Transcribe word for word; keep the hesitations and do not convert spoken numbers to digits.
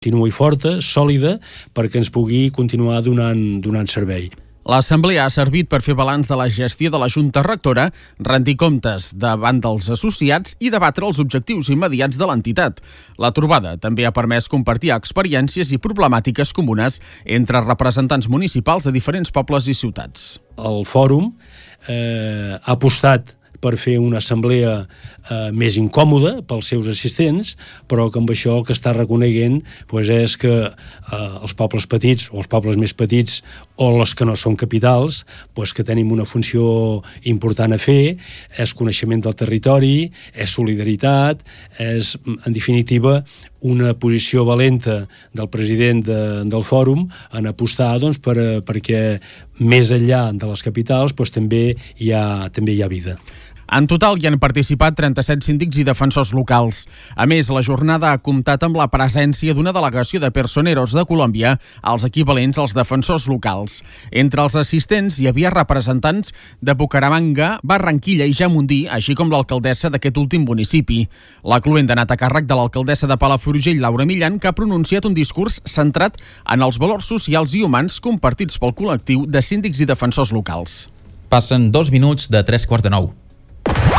continua forta, sòlida, perquè ens pugui continuar donant, donant servei. L'Assemblea ha servit per fer balanç de la gestió de la Junta Rectora, rendir comptes davant dels associats i debatre els objectius immediats de l'entitat. La trobada també ha permès compartir experiències i problemàtiques comunes entre representants municipals de diferents pobles i ciutats. El fòrum eh, ha apostat per fer una assemblea eh, més incòmoda pels seus assistents, però que amb això el que està reconeguent pues, és que eh, els pobles petits o els pobles més petits o els que no són capitals, pues, que tenim una funció important a fer, és coneixement del territori, és solidaritat, és, en definitiva, una posició valenta del president de, del fòrum en apostar doncs, per, perquè més enllà de les capitals pues, també, hi ha, també hi ha vida. En total hi han participat trenta-set síndics i defensors locals. A més, la jornada ha comptat amb la presència d'una delegació de personeros de Colòmbia, els equivalents als defensors locals. Entre els assistents hi havia representants de Bucaramanga, Barranquilla i Jamundí, així com l'alcaldessa d'aquest últim municipi. La cluenda ha anat a càrrec de l'alcaldessa de Palafrugell, Laura Millan, que ha pronunciat un discurs centrat en els valors socials i humans compartits pel col·lectiu de síndics i defensors locals. Passen dos minuts de tres quarts de nou.